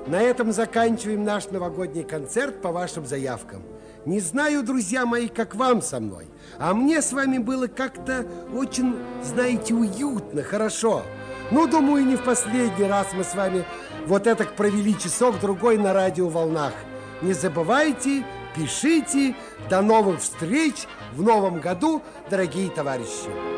На этом заканчиваем наш новогодний концерт по вашим заявкам. Не знаю, друзья мои, как вам со мной, а мне с вами было как-то очень, знаете, уютно, хорошо. Ну, думаю, не в последний раз мы с вами вот этак провели часок-другой на радиоволнах. Не забывайте, пишите. До новых встреч в новом году, дорогие товарищи.